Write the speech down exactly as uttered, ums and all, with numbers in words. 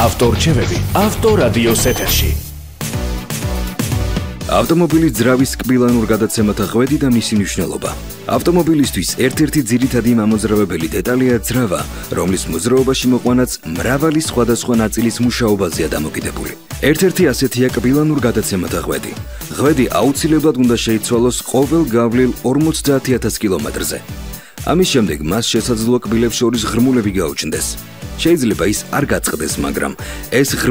ავტორჩევები ავტორადიოს ეთერში. ავტომობილის ძრავის კბილანურ გადაცემათა ღვედი და მისი მნიშვნელობა. ავტომობილისთვის ერთ-ერთი ძირითადი მამოძრავებელი დეტალია ძრავა, რომლის მოძრაობაში მოყვანაც მრავალი სხვადასხვა ნაწილის მუშაობაზეა დამოკიდებული. ერთ-ერთი ასეთია კბილანურ გადაცემათა ღვედი. ღვედი აუცილებლად უნდა შეიცვალოს ყოველ გავლილ ორმოცდაათი ათას კილომეტრზე. ამის შემდეგ მას შესაძლოა კბილებს შორის ღრმულები გაუჩნდეს. შეიძლება ის არ გაწყდეს, მაგრამ ეს